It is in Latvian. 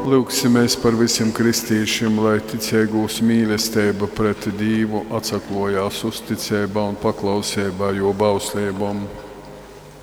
Lūksimies par visiem kristiešiem, lai ticīgūs mīlestība pret Dievu atsaklojās uzticībā un paklausībā jo bauslībām.